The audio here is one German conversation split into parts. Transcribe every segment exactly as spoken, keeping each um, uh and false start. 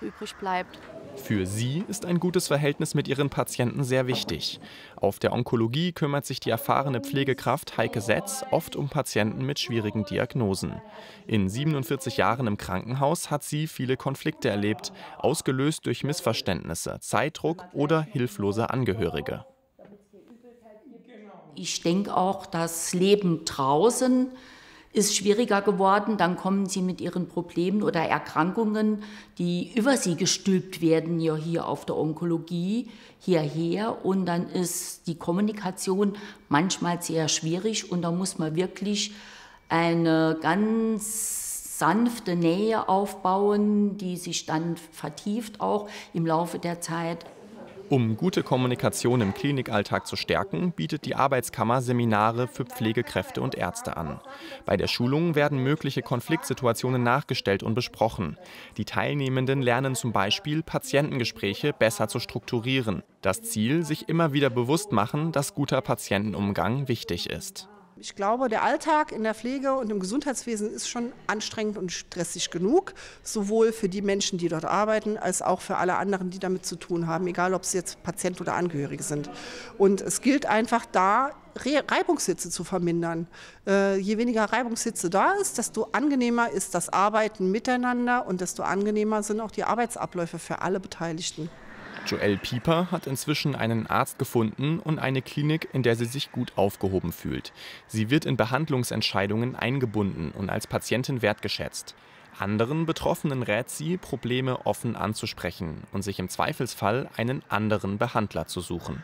übrig bleibt. Für sie ist ein gutes Verhältnis mit ihren Patienten sehr wichtig. Auf der Onkologie kümmert sich die erfahrene Pflegekraft Heike Setz oft um Patienten mit schwierigen Diagnosen. In siebenundvierzig Jahren im Krankenhaus hat sie viele Konflikte erlebt, ausgelöst durch Missverständnisse, Zeitdruck oder hilflose Angehörige. Ich denke auch, das Leben draußen ist schwieriger geworden. Dann kommen sie mit ihren Problemen oder Erkrankungen, die über sie gestülpt werden, ja hier auf der Onkologie, hierher. Und dann ist die Kommunikation manchmal sehr schwierig. Und da muss man wirklich eine ganz sanfte Nähe aufbauen, die sich dann vertieft auch im Laufe der Zeit. Um gute Kommunikation im Klinikalltag zu stärken, bietet die Arbeitskammer Seminare für Pflegekräfte und Ärzte an. Bei der Schulung werden mögliche Konfliktsituationen nachgestellt und besprochen. Die Teilnehmenden lernen zum Beispiel, Patientengespräche besser zu strukturieren. Das Ziel, sich immer wieder bewusst machen, dass guter Patientenumgang wichtig ist. Ich glaube, der Alltag in der Pflege und im Gesundheitswesen ist schon anstrengend und stressig genug, sowohl für die Menschen, die dort arbeiten, als auch für alle anderen, die damit zu tun haben, egal ob sie jetzt Patient oder Angehörige sind. Und es gilt einfach da, Reibungshitze zu vermindern. Äh, je weniger Reibungshitze da ist, desto angenehmer ist das Arbeiten miteinander und desto angenehmer sind auch die Arbeitsabläufe für alle Beteiligten. Joelle Pieper hat inzwischen einen Arzt gefunden und eine Klinik, in der sie sich gut aufgehoben fühlt. Sie wird in Behandlungsentscheidungen eingebunden und als Patientin wertgeschätzt. Anderen Betroffenen rät sie, Probleme offen anzusprechen und sich im Zweifelsfall einen anderen Behandler zu suchen.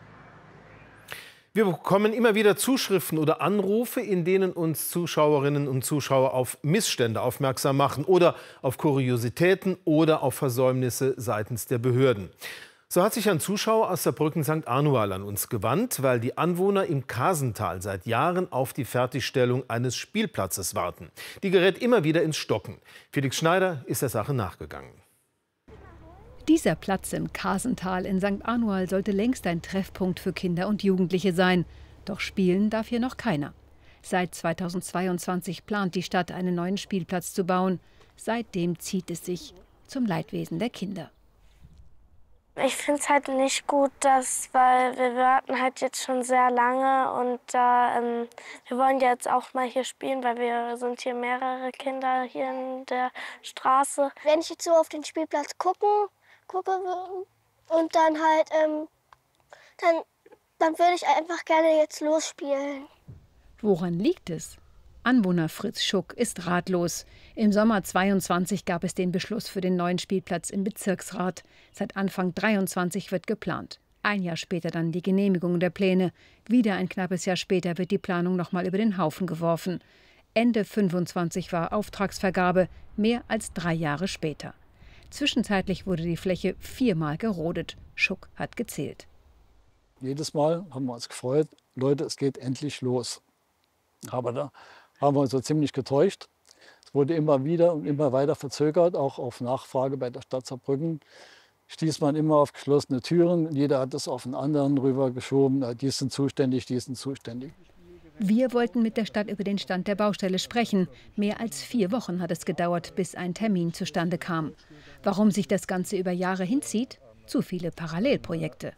Wir bekommen immer wieder Zuschriften oder Anrufe, in denen uns Zuschauerinnen und Zuschauer auf Missstände aufmerksam machen oder auf Kuriositäten oder auf Versäumnisse seitens der Behörden. So hat sich ein Zuschauer aus Saarbrücken Sankt Anual an uns gewandt, weil die Anwohner im Kasental seit Jahren auf die Fertigstellung eines Spielplatzes warten. Die gerät immer wieder ins Stocken. Felix Schneider ist der Sache nachgegangen. Dieser Platz im Kasental in Sankt Anual sollte längst ein Treffpunkt für Kinder und Jugendliche sein. Doch spielen darf hier noch keiner. Seit zweitausendzweiundzwanzig plant die Stadt, einen neuen Spielplatz zu bauen. Seitdem zieht es sich zum Leidwesen der Kinder. Ich finde es halt nicht gut, dass, weil wir warten halt jetzt schon sehr lange und äh, ähm, wir wollen jetzt auch mal hier spielen, weil wir sind hier mehrere Kinder hier in der Straße. Wenn ich jetzt so auf den Spielplatz gucken, gucke und dann halt, ähm, dann, dann würde ich einfach gerne jetzt losspielen. Woran liegt es? Anwohner Fritz Schuck ist ratlos. Im Sommer zweiundzwanzig gab es den Beschluss für den neuen Spielplatz im Bezirksrat. Seit Anfang dreiundzwanzig wird geplant. Ein Jahr später dann die Genehmigung der Pläne. Wieder ein knappes Jahr später wird die Planung noch mal über den Haufen geworfen. Ende fünfundzwanzig war Auftragsvergabe, mehr als drei Jahre später. Zwischenzeitlich wurde die Fläche viermal gerodet. Schuck hat gezählt. Jedes Mal haben wir uns gefreut, Leute, es geht endlich los. Aber da haben wir uns so ziemlich getäuscht. Es wurde immer wieder und immer weiter verzögert, auch auf Nachfrage bei der Stadt Saarbrücken. Stieß man immer auf geschlossene Türen. Jeder hat das auf einen anderen rübergeschoben. Die sind zuständig, die sind zuständig. Wir wollten mit der Stadt über den Stand der Baustelle sprechen. Mehr als vier Wochen hat es gedauert, bis ein Termin zustande kam. Warum sich das Ganze über Jahre hinzieht? Zu viele Parallelprojekte.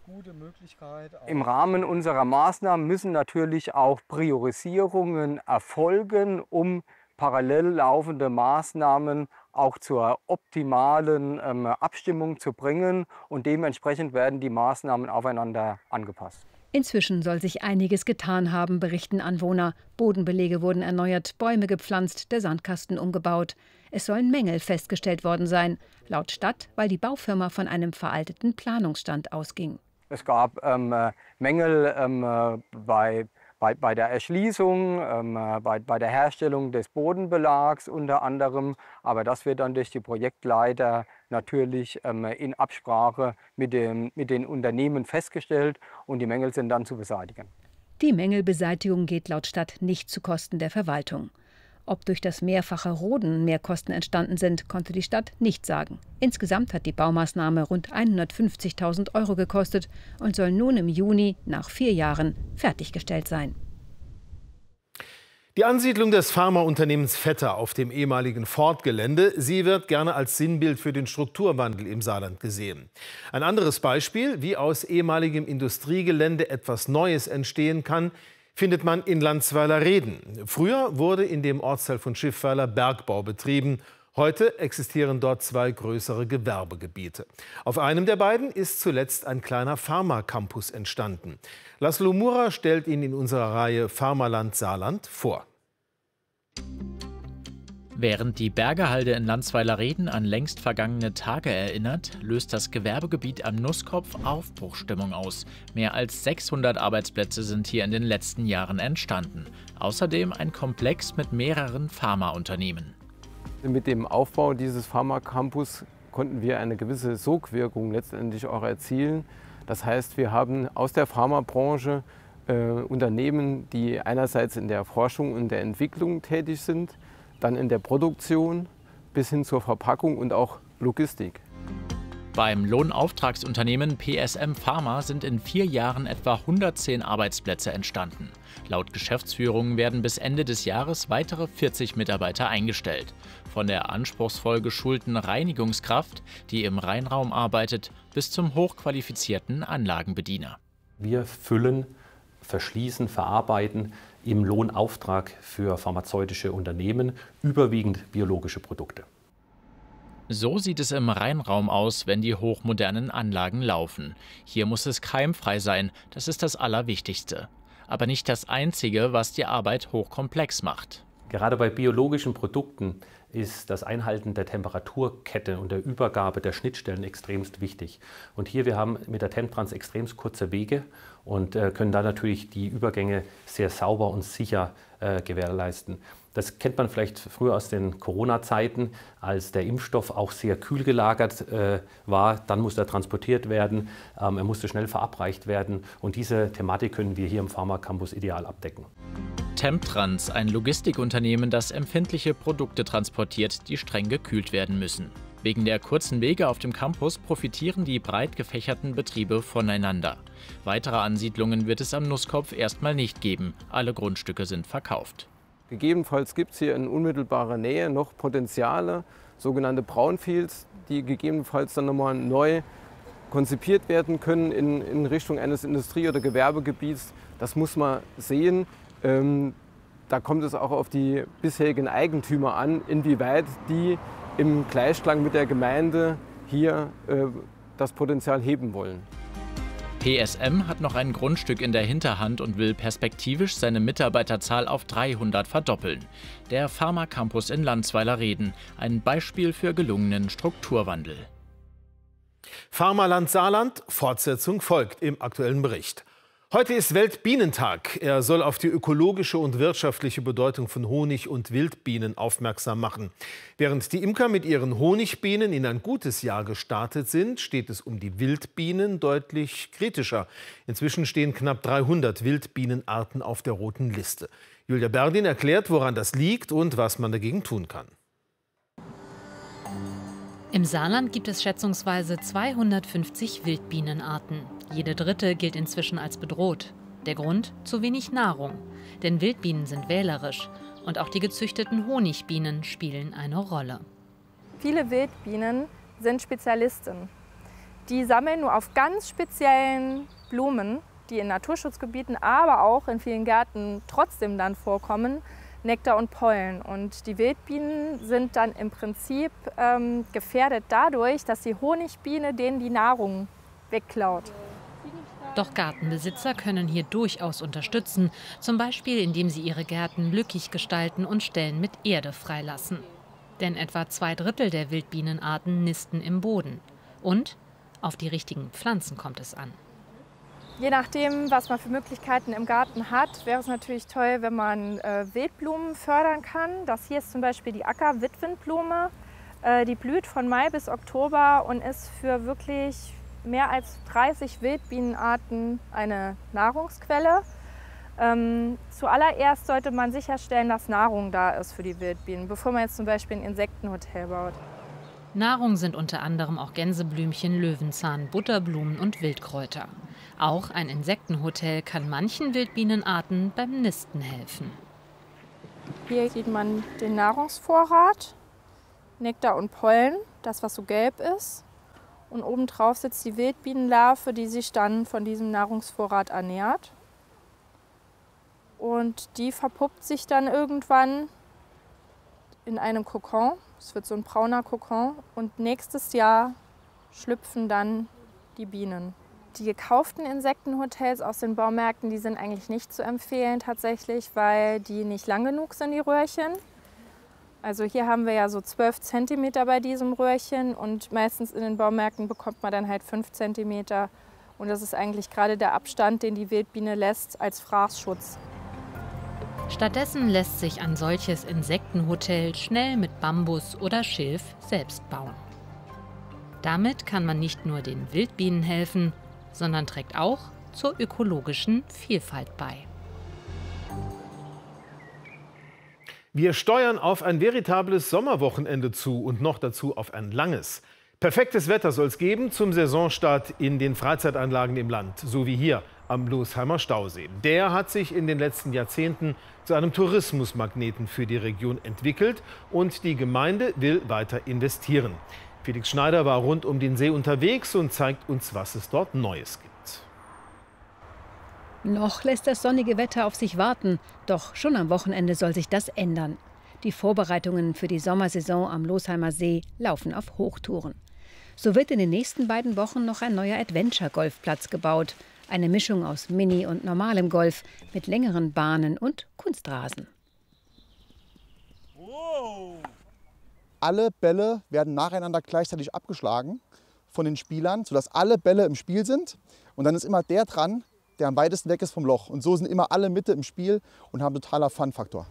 Im Rahmen unserer Maßnahmen müssen natürlich auch Priorisierungen erfolgen, um parallel laufende Maßnahmen auch zur optimalen ähm, Abstimmung zu bringen. Und dementsprechend werden die Maßnahmen aufeinander angepasst. Inzwischen soll sich einiges getan haben, berichten Anwohner. Bodenbelege wurden erneuert, Bäume gepflanzt, der Sandkasten umgebaut. Es sollen Mängel festgestellt worden sein. Laut Stadt, weil die Baufirma von einem veralteten Planungsstand ausging. Es gab ähm, Mängel ähm, bei, bei, bei der Erschließung, ähm, bei, bei der Herstellung des Bodenbelags unter anderem. Aber das wird dann durch die Projektleiter natürlich ähm, in Absprache mit, dem, mit den Unternehmen festgestellt und die Mängel sind dann zu beseitigen. Die Mängelbeseitigung geht laut Stadt nicht zu Kosten der Verwaltung. Ob durch das mehrfache Roden Mehrkosten entstanden sind, konnte die Stadt nicht sagen. Insgesamt hat die Baumaßnahme rund hundertfünfzigtausend Euro gekostet und soll nun im Juni nach vier Jahren fertiggestellt sein. Die Ansiedlung des Pharmaunternehmens Vetter auf dem ehemaligen Ford-Gelände, sie wird gerne als Sinnbild für den Strukturwandel im Saarland gesehen. Ein anderes Beispiel, wie aus ehemaligem Industriegelände etwas Neues entstehen kann, findet man in Landsweiler-Reden. Früher wurde in dem Ortsteil von Schiffweiler Bergbau betrieben. Heute existieren dort zwei größere Gewerbegebiete. Auf einem der beiden ist zuletzt ein kleiner Pharma-Campus entstanden. Laszlo Mura stellt ihn in unserer Reihe Pharmaland Saarland vor. Während die Bergehalde in Landsweiler-Reden an längst vergangene Tage erinnert, löst das Gewerbegebiet am Nusskopf Aufbruchsstimmung aus. Mehr als sechshundert Arbeitsplätze sind hier in den letzten Jahren entstanden. Außerdem ein Komplex mit mehreren Pharmaunternehmen. Mit dem Aufbau dieses Pharma-Campus konnten wir eine gewisse Sogwirkung letztendlich auch erzielen. Das heißt, wir haben aus der Pharmabranche äh, Unternehmen, die einerseits in der Forschung und der Entwicklung tätig sind, dann in der Produktion bis hin zur Verpackung und auch Logistik. Beim Lohnauftragsunternehmen P S M Pharma sind in vier Jahren etwa hundertzehn Arbeitsplätze entstanden. Laut Geschäftsführung werden bis Ende des Jahres weitere vierzig Mitarbeiter eingestellt. Von der anspruchsvoll geschulten Reinigungskraft, die im Reinraum arbeitet, bis zum hochqualifizierten Anlagenbediener. Wir füllen, verschließen, verarbeiten im Lohnauftrag für pharmazeutische Unternehmen überwiegend biologische Produkte. So sieht es im Reinraum aus, wenn die hochmodernen Anlagen laufen. Hier muss es keimfrei sein, das ist das Allerwichtigste. Aber nicht das Einzige, was die Arbeit hochkomplex macht. Gerade bei biologischen Produkten ist das Einhalten der Temperaturkette und der Übergabe der Schnittstellen extremst wichtig. Und hier, wir haben mit der Temptrans extremst kurze Wege und äh, können da natürlich die Übergänge sehr sauber und sicher äh, gewährleisten. Das kennt man vielleicht früher aus den Corona-Zeiten, als der Impfstoff auch sehr kühl gelagert äh, war. Dann musste er transportiert werden, ähm, er musste schnell verabreicht werden. Und diese Thematik können wir hier im Pharma-Campus ideal abdecken. Temptrans, ein Logistikunternehmen, das empfindliche Produkte transportiert, die streng gekühlt werden müssen. Wegen der kurzen Wege auf dem Campus profitieren die breit gefächerten Betriebe voneinander. Weitere Ansiedlungen wird es am Nusskopf erstmal nicht geben. Alle Grundstücke sind verkauft. Gegebenenfalls gibt es hier in unmittelbarer Nähe noch Potenziale, sogenannte Brownfields, die gegebenenfalls dann nochmal neu konzipiert werden können in, in Richtung eines Industrie- oder Gewerbegebiets. Das muss man sehen. Ähm, da kommt es auch auf die bisherigen Eigentümer an, inwieweit die im Gleichklang mit der Gemeinde hier äh, das Potenzial heben wollen. P S M hat noch ein Grundstück in der Hinterhand und will perspektivisch seine Mitarbeiterzahl auf dreihundert verdoppeln. Der Pharma-Campus in Landsweiler-Reden, ein Beispiel für gelungenen Strukturwandel. Pharmaland Saarland, Fortsetzung folgt im aktuellen Bericht. Heute ist Weltbienentag. Er soll auf die ökologische und wirtschaftliche Bedeutung von Honig- und Wildbienen aufmerksam machen. Während die Imker mit ihren Honigbienen in ein gutes Jahr gestartet sind, steht es um die Wildbienen deutlich kritischer. Inzwischen stehen knapp dreihundert Wildbienenarten auf der roten Liste. Julia Berdin erklärt, woran das liegt und was man dagegen tun kann. Im Saarland gibt es schätzungsweise zweihundertfünfzig Wildbienenarten. Jede dritte gilt inzwischen als bedroht. Der Grund? Zu wenig Nahrung. Denn Wildbienen sind wählerisch. Und auch die gezüchteten Honigbienen spielen eine Rolle. Viele Wildbienen sind Spezialisten. Die sammeln nur auf ganz speziellen Blumen, die in Naturschutzgebieten, aber auch in vielen Gärten trotzdem dann vorkommen, Nektar und Pollen. Und die Wildbienen sind dann im Prinzip ähm, gefährdet dadurch, dass die Honigbiene denen die Nahrung wegklaut. Doch Gartenbesitzer können hier durchaus unterstützen, zum Beispiel indem sie ihre Gärten lückig gestalten und Stellen mit Erde freilassen. Denn etwa zwei Drittel der Wildbienenarten nisten im Boden. Und auf die richtigen Pflanzen kommt es an. Je nachdem, was man für Möglichkeiten im Garten hat, wäre es natürlich toll, wenn man äh, Wildblumen fördern kann. Das hier ist zum Beispiel die Acker-Witwenblume. Äh, die blüht von Mai bis Oktober und ist für wirklich mehr als dreißig Wildbienenarten eine Nahrungsquelle. Ähm, zuallererst sollte man sicherstellen, dass Nahrung da ist für die Wildbienen, bevor man jetzt zum Beispiel ein Insektenhotel baut. Nahrung sind unter anderem auch Gänseblümchen, Löwenzahn, Butterblumen und Wildkräuter. Auch ein Insektenhotel kann manchen Wildbienenarten beim Nisten helfen. Hier sieht man den Nahrungsvorrat, Nektar und Pollen, das was so gelb ist. Und obendrauf sitzt die Wildbienenlarve, die sich dann von diesem Nahrungsvorrat ernährt. Und die verpuppt sich dann irgendwann in einem Kokon. Es wird so ein brauner Kokon. Und nächstes Jahr schlüpfen dann die Bienen. Die gekauften Insektenhotels aus den Baumärkten, die sind eigentlich nicht zu empfehlen tatsächlich, weil die nicht lang genug sind, die Röhrchen. Also hier haben wir ja so zwölf Zentimeter bei diesem Röhrchen und meistens in den Baumärkten bekommt man dann halt fünf Zentimeter. Und das ist eigentlich gerade der Abstand, den die Wildbiene lässt als Fraßschutz. Stattdessen lässt sich ein solches Insektenhotel schnell mit Bambus oder Schilf selbst bauen. Damit kann man nicht nur den Wildbienen helfen, sondern trägt auch zur ökologischen Vielfalt bei. Wir steuern auf ein veritables Sommerwochenende zu und noch dazu auf ein langes. Perfektes Wetter soll es geben zum Saisonstart in den Freizeitanlagen im Land, so wie hier am Losheimer Stausee. Der hat sich in den letzten Jahrzehnten zu einem Tourismusmagneten für die Region entwickelt und die Gemeinde will weiter investieren. Felix Schneider war rund um den See unterwegs und zeigt uns, was es dort Neues gibt. Noch lässt das sonnige Wetter auf sich warten, doch schon am Wochenende soll sich das ändern. Die Vorbereitungen für die Sommersaison am Losheimer See laufen auf Hochtouren. So wird in den nächsten beiden Wochen noch ein neuer Adventure-Golfplatz gebaut. Eine Mischung aus Mini- und normalem Golf mit längeren Bahnen und Kunstrasen. Wow. Alle Bälle werden nacheinander gleichzeitig abgeschlagen von den Spielern, sodass alle Bälle im Spiel sind. Und dann ist immer der dran, der am weitesten weg ist vom Loch. Und so sind immer alle Mitte im Spiel und haben totaler Fun-Faktor.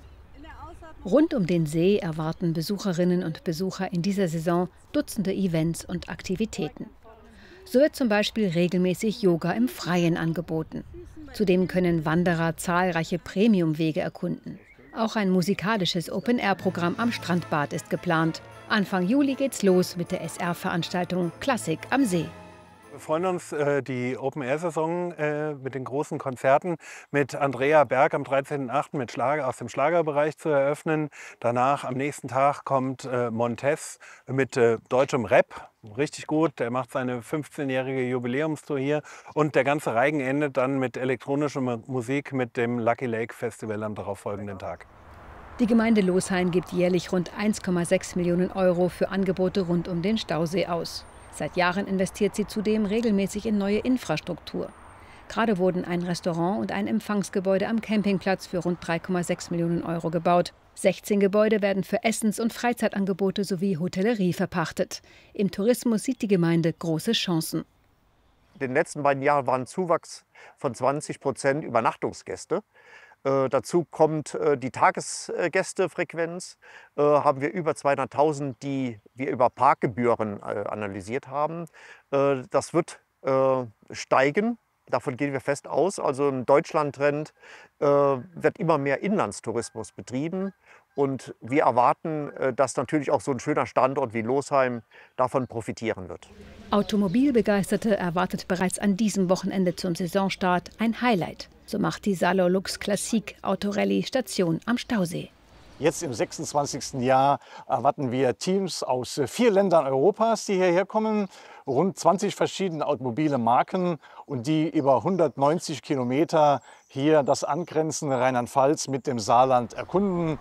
Rund um den See erwarten Besucherinnen und Besucher in dieser Saison Dutzende Events und Aktivitäten. So wird zum Beispiel regelmäßig Yoga im Freien angeboten. Zudem können Wanderer zahlreiche Premiumwege erkunden. Auch ein musikalisches Open-Air-Programm am Strandbad ist geplant. Anfang Juli geht's los mit der S R-Veranstaltung Klassik am See. Wir freuen uns, die Open-Air-Saison mit den großen Konzerten mit Andrea Berg am dreizehnten achten mit Schlager aus dem Schlagerbereich zu eröffnen. Danach am nächsten Tag kommt Montez mit deutschem Rap. Richtig gut, der macht seine fünfzehnjährige Jubiläumstour hier. Und der ganze Reigen endet dann mit elektronischer Musik mit dem Lucky Lake Festival am darauffolgenden Tag. Die Gemeinde Losheim gibt jährlich rund eins Komma sechs Millionen Euro für Angebote rund um den Stausee aus. Seit Jahren investiert sie zudem regelmäßig in neue Infrastruktur. Gerade wurden ein Restaurant und ein Empfangsgebäude am Campingplatz für rund drei Komma sechs Millionen Euro gebaut. sechzehn Gebäude werden für Essens- und Freizeitangebote sowie Hotellerie verpachtet. Im Tourismus sieht die Gemeinde große Chancen. In den letzten beiden Jahren war ein Zuwachs von zwanzig Prozent Übernachtungsgäste. Äh, dazu kommt äh, die Tagesgästefrequenz. Äh, haben wir über zweihunderttausend, die wir über Parkgebühren äh, analysiert haben. Äh, das wird äh, steigen. Davon gehen wir fest aus. Also im Deutschland-Trend äh, wird immer mehr Inlandstourismus betrieben. Und wir erwarten, äh, dass natürlich auch so ein schöner Standort wie Losheim davon profitieren wird. Automobilbegeisterte erwartet bereits an diesem Wochenende zum Saisonstart ein Highlight. So macht die Salolux Classique Autorallye Station am Stausee. Jetzt im sechsundzwanzigsten Jahr erwarten wir Teams aus vier Ländern Europas, die hierher kommen. Rund zwanzig verschiedene automobile Marken und die über hundertneunzig Kilometer hier das angrenzende Rheinland-Pfalz mit dem Saarland erkunden.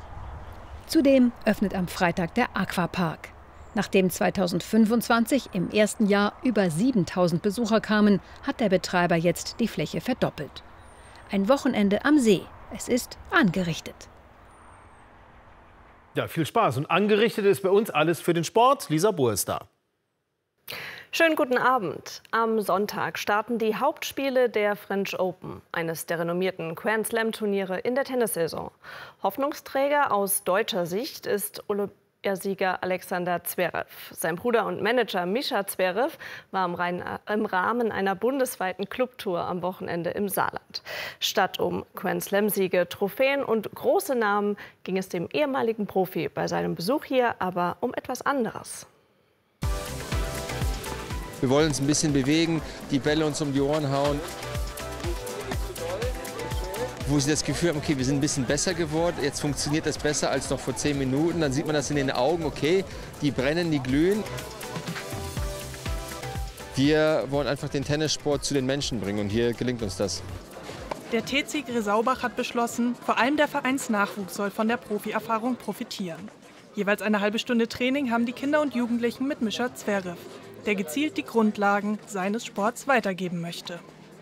Zudem öffnet am Freitag der Aquapark. Nachdem zweitausendfünfundzwanzig im ersten Jahr über siebentausend Besucher kamen, hat der Betreiber jetzt die Fläche verdoppelt. Ein Wochenende am See. Es ist angerichtet. Ja, viel Spaß. Und angerichtet ist bei uns alles für den Sport. Lisa Bohr ist da. Schönen guten Abend. Am Sonntag starten die Hauptspiele der French Open, eines der renommierten Grand Slam-Turniere in der Tennissaison. Hoffnungsträger aus deutscher Sicht ist Olympiasieger Alexander Zverev. Sein Bruder und Manager Mischa Zverev war im, Rhein, im Rahmen einer bundesweiten Clubtour am Wochenende im Saarland. Statt um Grand Slam-Siege, Trophäen und große Namen ging es dem ehemaligen Profi bei seinem Besuch hier aber um etwas anderes. Wir wollen uns ein bisschen bewegen, die Bälle uns um die Ohren hauen. wo sie das Gefühl haben, okay, wir sind ein bisschen besser geworden, jetzt funktioniert das besser als noch vor zehn Minuten. Dann sieht man das in den Augen, okay, die brennen, die glühen. Wir wollen einfach den Tennissport zu den Menschen bringen und hier gelingt uns das. Der T C Gresaubach hat beschlossen, vor allem der Vereinsnachwuchs soll von der Profi-Erfahrung profitieren. Jeweils eine halbe Stunde Training haben die Kinder und Jugendlichen mit Mischa Zverev, der gezielt die Grundlagen seines Sports weitergeben möchte.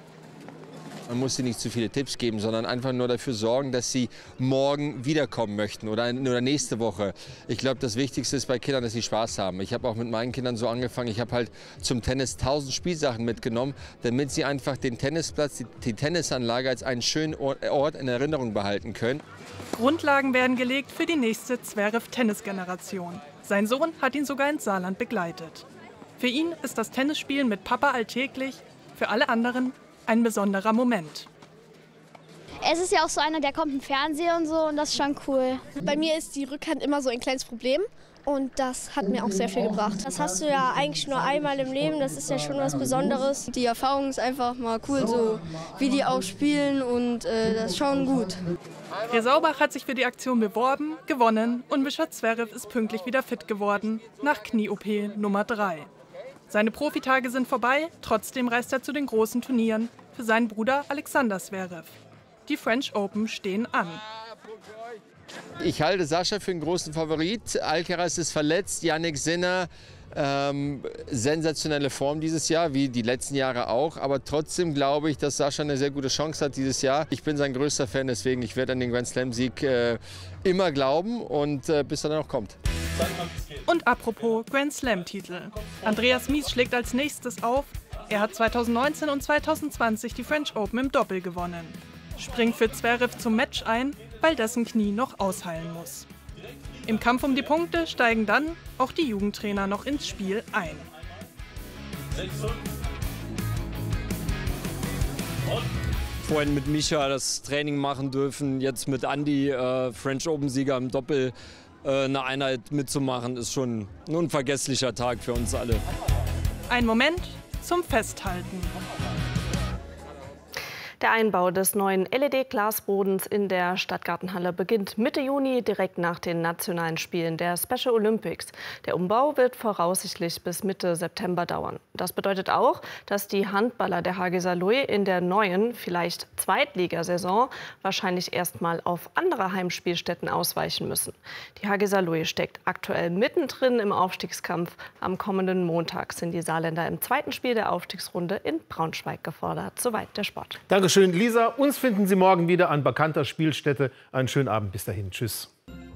Man muss ihnen nicht zu viele Tipps geben, sondern einfach nur dafür sorgen, dass sie morgen wiederkommen möchten oder, oder nächste Woche. Ich glaube, das Wichtigste ist bei Kindern, dass sie Spaß haben. Ich habe auch mit meinen Kindern so angefangen, ich habe halt zum Tennis tausend Spielsachen mitgenommen, damit sie einfach den Tennisplatz, die, die Tennisanlage als einen schönen Ort in Erinnerung behalten können. Grundlagen werden gelegt für die nächste Zverev-Tennis-Generation. Sein Sohn hat ihn sogar ins Saarland begleitet. Für ihn ist das Tennisspielen mit Papa alltäglich, für alle anderen ein besonderer Moment. Es ist ja auch so einer, der kommt im Fernsehen und so und das ist schon cool. Bei mir ist die Rückhand immer so ein kleines Problem und das hat mir auch sehr viel gebracht. Das hast du ja eigentlich nur einmal im Leben, das ist ja schon was Besonderes. Die Erfahrung ist einfach mal cool, so wie die auch spielen und äh, das ist schon gut. Gresaubach hat sich für die Aktion beworben, gewonnen und Mischa Zverev ist pünktlich wieder fit geworden, nach Knie-O P Nummer drei. Seine Profitage sind vorbei, trotzdem reist er zu den großen Turnieren für seinen Bruder Alexander Zverev. Die French Open stehen an. Ich halte Sascha für einen großen Favorit. Alcaraz ist verletzt, Jannik Sinner, ähm, sensationelle Form dieses Jahr, wie die letzten Jahre auch. Aber trotzdem glaube ich, dass Sascha eine sehr gute Chance hat dieses Jahr. Ich bin sein größter Fan, deswegen ich werde an den Grand Slam-Sieg äh, immer glauben und äh, bis er dann auch kommt. Und apropos Grand Slam-Titel. Andreas Mies schlägt als nächstes auf. Er hat zweitausendneunzehn und zweitausendzwanzig die French Open im Doppel gewonnen. Springt für Zverev zum Match ein, weil dessen Knie noch ausheilen muss. Im Kampf um die Punkte steigen dann auch die Jugendtrainer noch ins Spiel ein. Vorhin mit Mischa das Training machen dürfen, jetzt mit Andi, äh, French Open-Sieger im Doppel, äh, eine Einheit mitzumachen, ist schon ein unvergesslicher Tag für uns alle. Ein Moment zum Festhalten. Der Einbau des neuen L E D-Glasbodens in der Stadtgartenhalle beginnt Mitte Juni, direkt nach den nationalen Spielen der Special Olympics. Der Umbau wird voraussichtlich bis Mitte September dauern. Das bedeutet auch, dass die Handballer der H G Saarlouis in der neuen, vielleicht Zweitligasaison, wahrscheinlich erstmal auf andere Heimspielstätten ausweichen müssen. Die H G Saarlouis steckt aktuell mittendrin im Aufstiegskampf. Am kommenden Montag sind die Saarländer im zweiten Spiel der Aufstiegsrunde in Braunschweig gefordert. Soweit der Sport. Dankeschön, Lisa. Uns finden Sie morgen wieder an bekannter Spielstätte. Einen schönen Abend. Bis dahin. Tschüss.